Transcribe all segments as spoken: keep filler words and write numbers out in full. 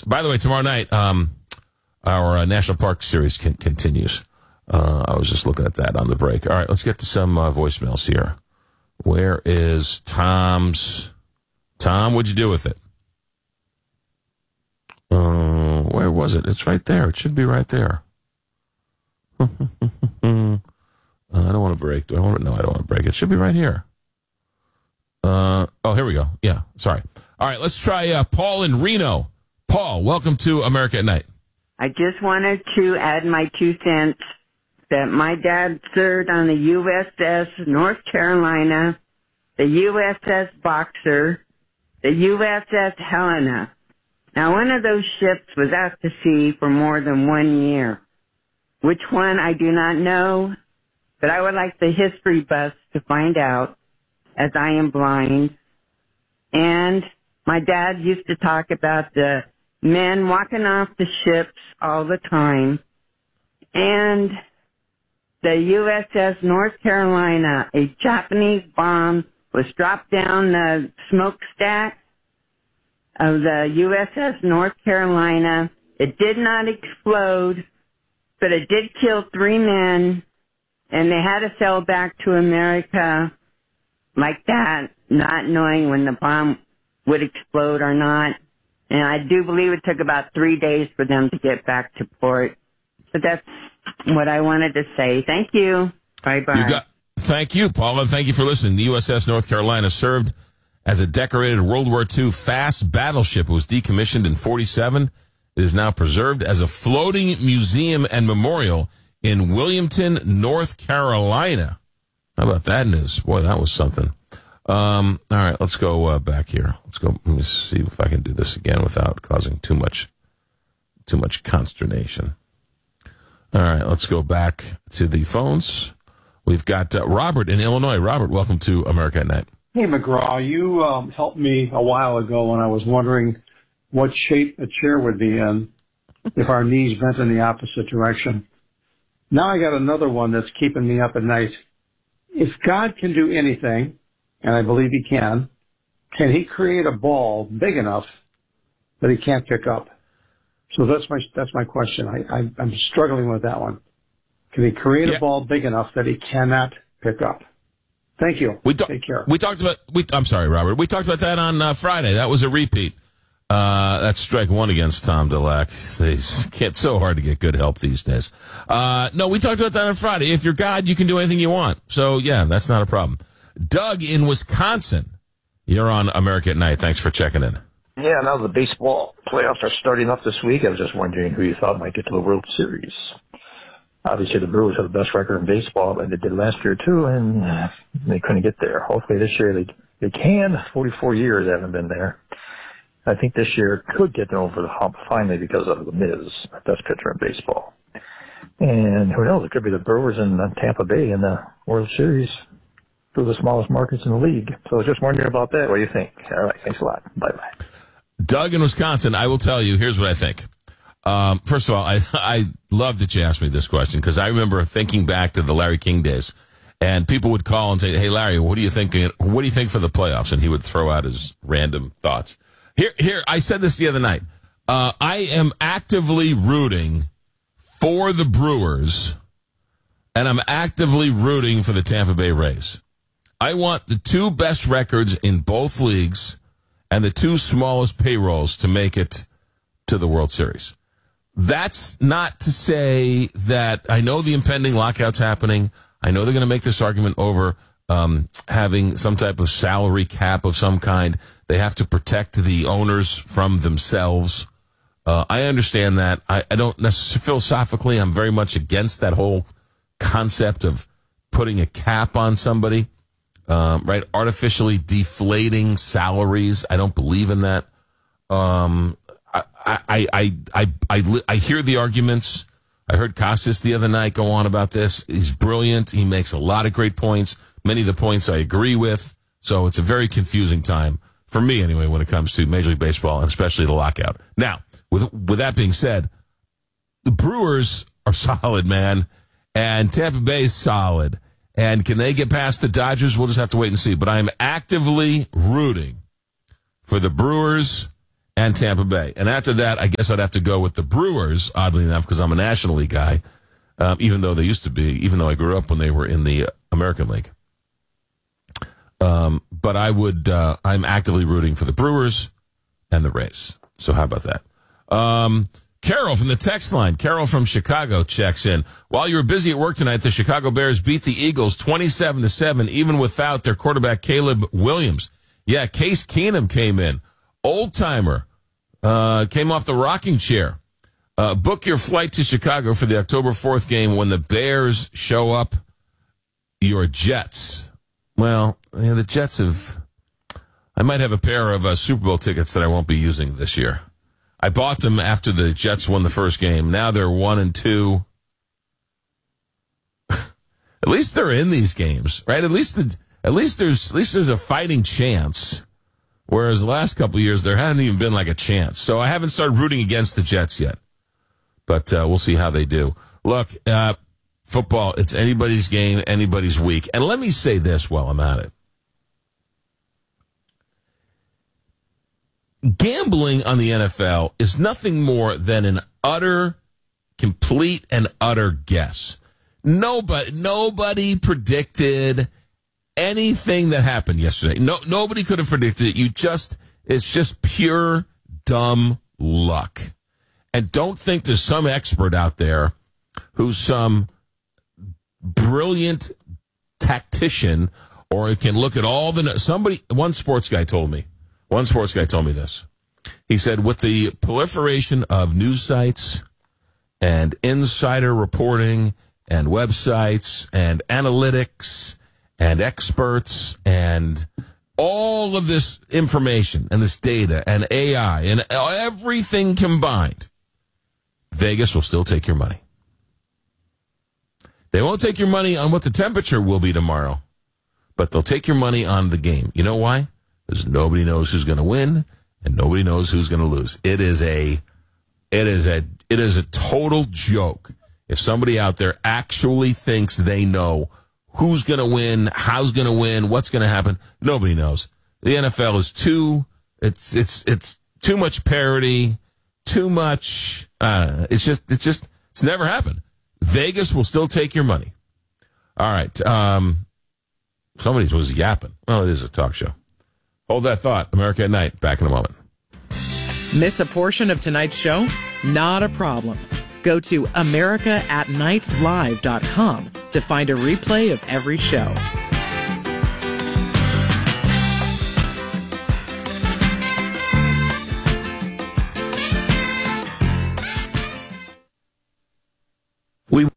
By the way, tomorrow night, um, our uh, National Park Series con- continues. Uh, I was just looking at that on the break. All right, let's get to some uh, voicemails here. Where is Tom's? Tom, what'd you do with it? Uh, where was it? It's right there. It should be right there. uh, I don't want to break. Do I want to? No, I don't want to break. It should be right here. Uh, oh, here we go. Yeah, sorry. All right, let's try uh, Paul in Reno. Paul, welcome to America at Night. I just wanted to add my two cents that my dad served on the U S S North Carolina, the U S S Boxer, the U S S Helena. Now, one of those ships was out to sea for more than one year. Which one, I do not know, but I would like the history buffs to find out, as I am blind. And my dad used to talk about the men walking off the ships all the time. And the U S S North Carolina, a Japanese bomb was dropped down the smokestack of the U S S North Carolina. It did not explode, but it did kill three men, and they had to sail back to America like that, not knowing when the bomb would explode or not. And I do believe it took about three days for them to get back to port. So that's what I wanted to say. Thank you. Bye-bye. You got, thank you, Paul, and thank you for listening. The U S S North Carolina served as a decorated World War Two fast battleship. It was decommissioned in forty-seven. It is now preserved as a floating museum and memorial in Williamton, North Carolina. How about that news? Boy, that was something. Um, all right, let's go uh, back here. Let's go. Let me see if I can do this again without causing too much, too much consternation. All right, let's go back to the phones. We've got uh, Robert in Illinois. Robert, welcome to America at Night. Hey, McGraw, you um, helped me a while ago when I was wondering what shape a chair would be in if our knees bent in the opposite direction. Now I got another one that's keeping me up at night. If God can do anything, and I believe he can, can he create a ball big enough that he can't pick up? So that's my that's my question. I, I, I'm struggling with that one. Can he create yeah. a ball big enough that he cannot pick up? Thank you. We ta- Take care. We talked about. We, I'm sorry, Robert. We talked about that on uh, Friday. That was a repeat. Uh, that's strike one against Tom Delac. It's so hard to get good help these days. Uh, no, we talked about that on Friday. If you're God, you can do anything you want. So, yeah, that's not a problem. Doug in Wisconsin, you're on America at Night. Thanks for checking in. Yeah, now the baseball playoffs are starting up this week. I was just wondering who you thought might get to the World Series. Obviously, the Brewers have the best record in baseball, and they did last year, too, and they couldn't get there. Hopefully this year they they can. forty-four years they haven't been there. I think this year could get them over the hump finally because of the Miz, best pitcher in baseball. And who knows, it could be the Brewers and Tampa Bay in the World Series, two of the smallest markets in the league. So I was just wondering about that. What do you think? All right, thanks a lot. Bye-bye. Doug in Wisconsin, I will tell you, here's what I think. Um, first of all, I, I love that you asked me this question because I remember thinking back to the Larry King days, and people would call and say, "Hey, Larry, what do you think? What do you think for the playoffs?" And he would throw out his random thoughts. Here, here. I said this the other night. Uh, I am actively rooting for the Brewers, and I'm actively rooting for the Tampa Bay Rays. I want the two best records in both leagues and the two smallest payrolls to make it to the World Series. That's not to say that I know the impending lockout's happening. I know they're going to make this argument over um, having some type of salary cap of some kind. They have to protect the owners from themselves. Uh, I understand that. I, I don't necessarily, philosophically, I'm very much against that whole concept of putting a cap on somebody, um, right? Artificially deflating salaries. I don't believe in that. Um, I, I, I, I, I, I hear the arguments. I heard Costas the other night go on about this. He's brilliant. He makes a lot of great points. Many of the points I agree with. So it's a very confusing time for me anyway when it comes to Major League Baseball and especially the lockout. Now, with with that being said, the Brewers are solid, man, and Tampa Bay is solid. And can they get past the Dodgers? We'll just have to wait and see. But I am actively rooting for the Brewers and Tampa Bay. And after that, I guess I'd have to go with the Brewers, oddly enough, because I'm a National League guy, um, even though they used to be, even though I grew up when they were in the American League. Um, but I would, uh, I'm actively rooting for the Brewers and the Rays. So how about that? Um, Carol from the text line. Carol from Chicago checks in. While you were busy at work tonight, the Chicago Bears beat the Eagles twenty-seven to seven, even without their quarterback Caleb Williams. Yeah, Case Keenum came in. Old timer. Uh, came off the rocking chair. Uh, book your flight to Chicago for the October fourth game when the Bears show up. Your Jets. Well, you know, the Jets have... I might have a pair of uh, Super Bowl tickets that I won't be using this year. I bought them after the Jets won the first game. Now they're one and two. At least they're in these games, right? At least the, at least there's at least there's a fighting chance. Whereas the last couple of years there hasn't even been like a chance. So I haven't started rooting against the Jets yet. But uh, we'll see how they do. Look, uh, football, it's anybody's game, anybody's week. And let me say this while I'm at it. Gambling on the N F L is nothing more than an utter, complete and utter guess. Nobody, nobody predicted anything that happened yesterday. No, nobody could have predicted it. You just, it's just pure dumb luck. And don't think there's some expert out there who's some brilliant tactician or can look at all the, somebody, one sports guy told me, One sports guy told me this. He said, with the proliferation of news sites and insider reporting and websites and analytics and experts and all of this information and this data and A I and everything combined, Vegas will still take your money. They won't take your money on what the temperature will be tomorrow, but they'll take your money on the game. You know why? Because nobody knows who's going to win, and nobody knows who's going to lose. It is a, it is a, it is a total joke. If somebody out there actually thinks they know who's going to win, how's going to win, what's going to happen, nobody knows. The N F L is too, it's it's it's too much parity, too much. Uh, it's just it's just it's never happened. Vegas will still take your money. All right. Um, somebody was yapping. Well, it is a talk show. Hold that thought. America at Night. Back in a moment. Miss a portion of tonight's show? Not a problem. Go to america at night live dot com to find a replay of every show. We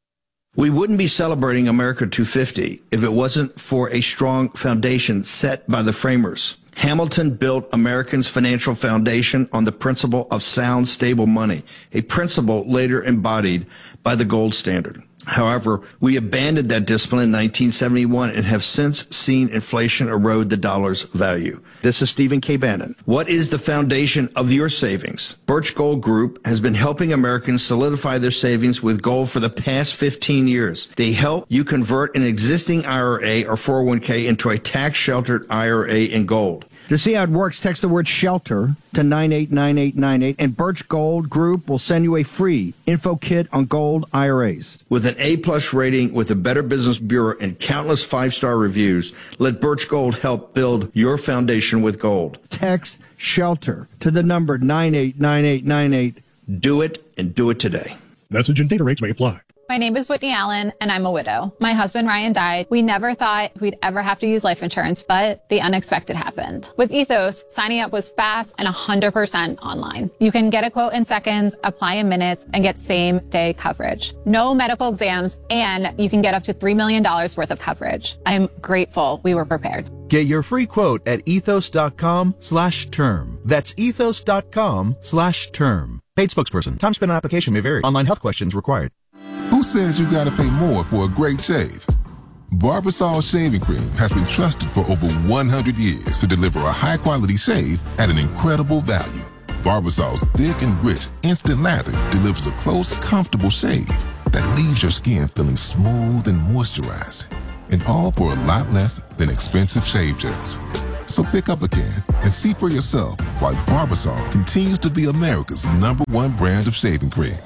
we wouldn't be celebrating America two fifty if it wasn't for a strong foundation set by the framers. Hamilton built Americans' financial foundation on the principle of sound, stable money, a principle later embodied by the gold standard. However, we abandoned that discipline in nineteen seventy-one and have since seen inflation erode the dollar's value. This is Stephen K. Bannon. What is the foundation of your savings? Birch Gold Group has been helping Americans solidify their savings with gold for the past fifteen years. They help you convert an existing I R A or four oh one k into a tax-sheltered I R A in gold. To see how it works, text the word SHELTER to nine eight nine eight nine eight, and Birch Gold Group will send you a free info kit on gold I R As. With an A-plus rating with the Better Business Bureau and countless five-star reviews, let Birch Gold help build your foundation with gold. Text SHELTER to the number nine eight nine eight nine eight. Do it, and do it today. Message and data rates may apply. My name is Whitney Allen, and I'm a widow. My husband, Ryan, died. We never thought we'd ever have to use life insurance, but the unexpected happened. With Ethos, signing up was fast and one hundred percent online. You can get a quote in seconds, apply in minutes, and get same-day coverage. No medical exams, and you can get up to three million dollars worth of coverage. I'm grateful we were prepared. Get your free quote at ethos.com slash term. That's ethos.com slash term. Paid spokesperson. Time spent on application may vary. Online health questions required. Who says you gotta pay more for a great shave? Barbasol Shaving Cream has been trusted for over one hundred years to deliver a high-quality shave at an incredible value. Barbasol's thick and rich instant lather delivers a close, comfortable shave that leaves your skin feeling smooth and moisturized. And all for a lot less than expensive shave gels. So pick up a can and see for yourself why Barbasol continues to be America's number one brand of shaving cream.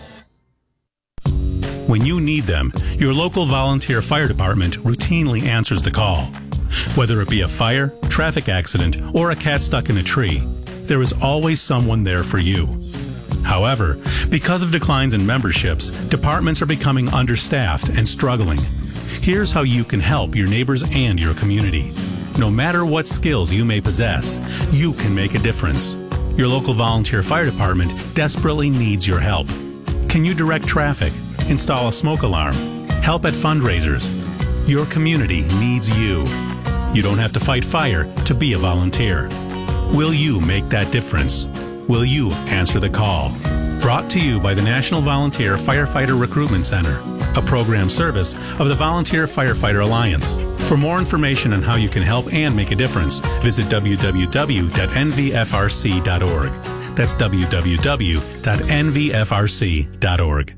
When you need them, your local volunteer fire department routinely answers the call. Whether it be a fire, traffic accident, or a cat stuck in a tree, there is always someone there for you. However, because of declines in memberships, departments are becoming understaffed and struggling. Here's how you can help your neighbors and your community. No matter what skills you may possess, you can make a difference. Your local volunteer fire department desperately needs your help. Can you direct traffic, install a smoke alarm, help at fundraisers? Your community needs you. You don't have to fight fire to be a volunteer. Will you make that difference? Will you answer the call? Brought to you by the National Volunteer Firefighter Recruitment Center, a program service of the Volunteer Firefighter Alliance. For more information on how you can help and make a difference, visit w w w dot n v f r c dot org. That's w w w dot n v f r c dot org.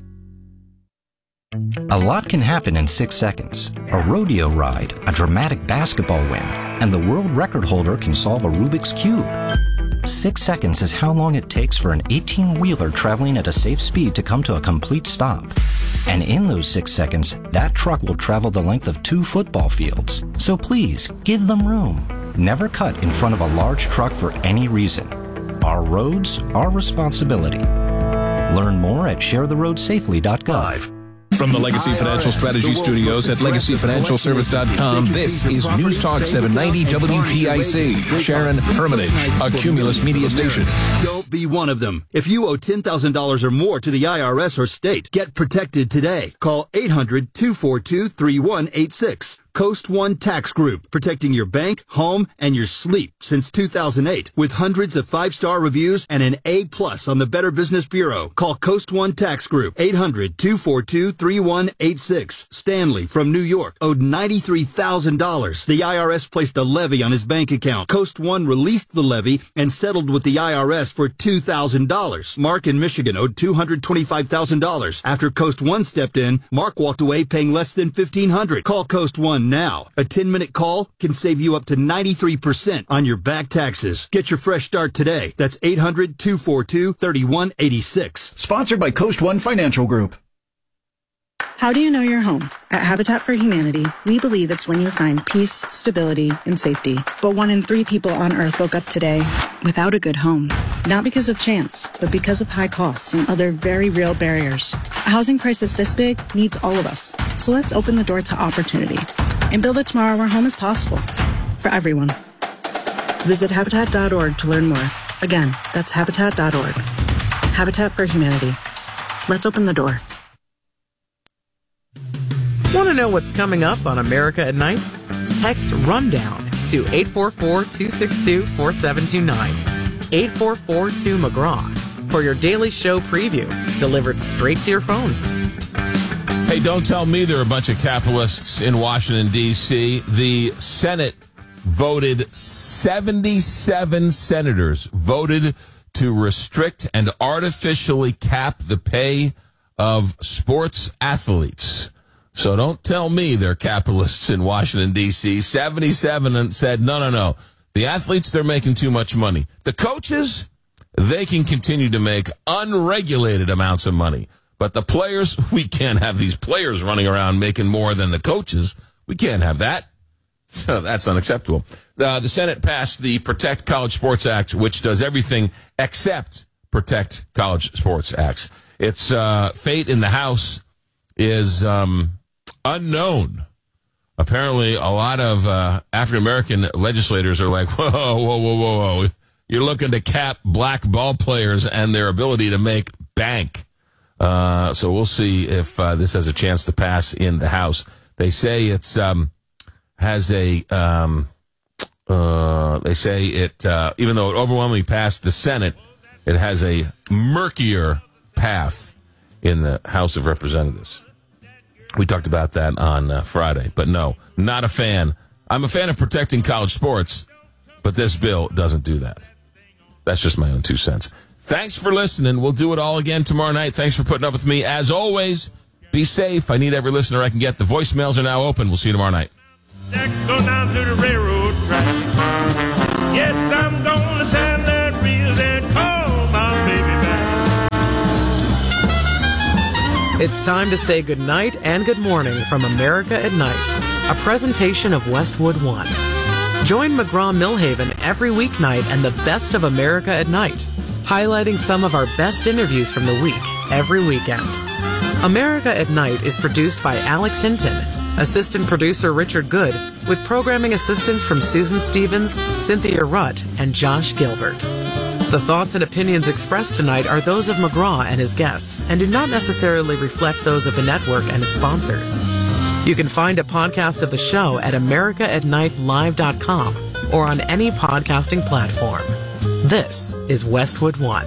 A lot can happen in six seconds. A rodeo ride, a dramatic basketball win, and the world record holder can solve a Rubik's Cube. Six seconds is how long it takes for an eighteen-wheeler traveling at a safe speed to come to a complete stop. And in those six seconds, that truck will travel the length of two football fields. So please, give them room. Never cut in front of a large truck for any reason. Our roads, our responsibility. Learn more at share the road safely dot gov. From the Legacy Financial Strategy Studios at legacy financial service dot com, this is News Talk seven ninety W P I C. Sharon Hermitage, a Cumulus media station. Don't be one of them. If you owe ten thousand dollars or more to the I R S or state, get protected today. Call eight hundred, two four two, three one eight six. Coast One Tax Group, protecting your bank, home, and your sleep since two thousand eight. With hundreds of five-star reviews and an A plus on the Better Business Bureau. Call Coast One Tax Group, eight hundred, two four two, three one eight six. Stanley from New York owed ninety-three thousand dollars. The I R S placed a levy on his bank account. Coast One released the levy and settled with the I R S for two thousand dollars. Mark in Michigan owed two hundred twenty-five thousand dollars. After Coast One stepped in, Mark walked away paying less than fifteen hundred dollars. Call Coast One now. A ten-minute call can save you up to ninety-three percent on your back taxes. Get your fresh start today. That's eight hundred, two four two, three one eight six. Sponsored by Coast One Financial Group. How do you know you're home? At Habitat for Humanity, we believe it's when you find peace, stability, and safety. But one in three people on Earth woke up today without a good home. Not because of chance, but because of high costs and other very real barriers. A housing crisis this big needs all of us. So let's open the door to opportunity and build a tomorrow where home is possible for everyone. Visit Habitat dot org to learn more. Again, that's Habitat dot org. Habitat for Humanity. Let's open the door. Want to know what's coming up on America at Night? Text RUNDOWN to eight four four, two six two, four seven two nine. eight four four two McGraw for your daily show preview, delivered straight to your phone. Hey, don't tell me there are a bunch of capitalists in Washington, D C The Senate voted, seventy-seven senators voted to restrict and artificially cap the pay of sports athletes. So don't tell me they're capitalists in Washington, D C seventy-seven said, no, no, no. The athletes, they're making too much money. The coaches, they can continue to make unregulated amounts of money. But the players, we can't have these players running around making more than the coaches. We can't have that. So that's unacceptable. Uh, the Senate passed the Protect College Sports Act, which does everything except protect college sports acts. Its uh, fate in the House is um, unknown. Apparently, a lot of uh, African-American legislators are like, whoa, whoa, whoa, whoa, whoa. You're looking to cap black ball players and their ability to make bank. Uh, so we'll see if uh, this has a chance to pass in the House. They say it's um, has a, um, uh, they say it, uh, even though it overwhelmingly passed the Senate, it has a murkier path in the House of Representatives. We talked about that on uh, Friday, but no, not a fan. I'm a fan of protecting college sports, but this bill doesn't do that. That's just my own two cents. Thanks for listening. We'll do it all again tomorrow night. Thanks for putting up with me. As always, be safe. I need every listener I can get. The voicemails are now open. We'll see you tomorrow night. Go down to the railroad track. Yes, I'm gonna sign that reel and call my baby back. It's time to say good night and good morning from America at Night, a presentation of Westwood One. Join McGraw-Millhaven every weeknight and the best of America at Night, highlighting some of our best interviews from the week every weekend. America at Night is produced by Alex Hinton, assistant producer Richard Good, with programming assistance from Susan Stevens, Cynthia Rutt, and Josh Gilbert. The thoughts and opinions expressed tonight are those of McGraw and his guests and do not necessarily reflect those of the network and its sponsors. You can find a podcast of the show at america at night live dot com or on any podcasting platform. This is Westwood One.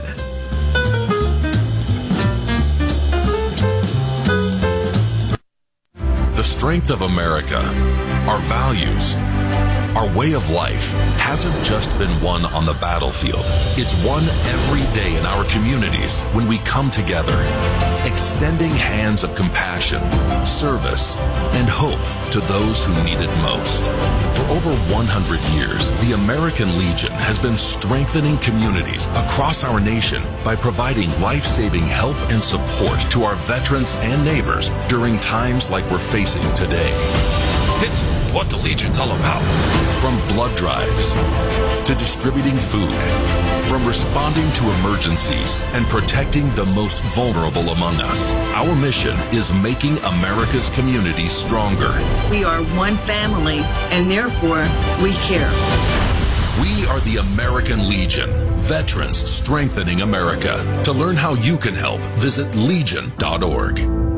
The strength of America, our values, our way of life hasn't just been won on the battlefield. It's won every day in our communities when we come together, extending hands of compassion, service, and hope to those who need it most. For over one hundred years, the American Legion has been strengthening communities across our nation by providing life-saving help and support to our veterans and neighbors during times like we're facing today. It's what the Legion's all about. From blood drives to distributing food, from responding to emergencies and protecting the most vulnerable among us. Our mission is making America's communities stronger. We are one family, and therefore we care. We are the American Legion, veterans strengthening America. To learn how you can help, visit legion dot org.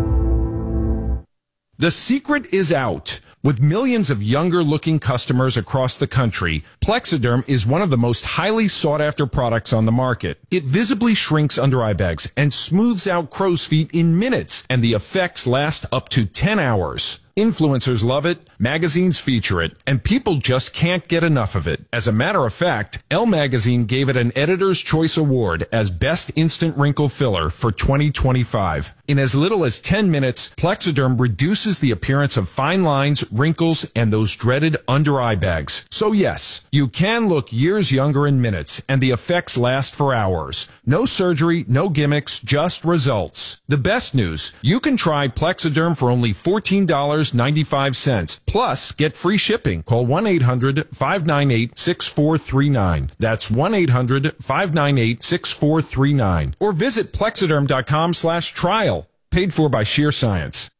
The secret is out. With millions of younger-looking customers across the country, Plexiderm is one of the most highly sought-after products on the market. It visibly shrinks under-eye bags and smooths out crow's feet in minutes, and the effects last up to ten hours. Influencers love it, magazines feature it, and people just can't get enough of it. As a matter of fact, Elle Magazine gave it an Editor's Choice Award as Best Instant Wrinkle Filler for twenty twenty-five. In as little as ten minutes, Plexiderm reduces the appearance of fine lines, wrinkles, and those dreaded under-eye bags. So yes, you can look years younger in minutes, and the effects last for hours. No surgery, no gimmicks, just results. The best news, you can try Plexiderm for only fourteen dollars and ninety-five cents. Plus, get free shipping. Call one eight hundred five nine eight six four three nine. That's one eight hundred five nine eight six four three nine. Or visit plexiderm dot com slash trial. Paid for by Sheer Science.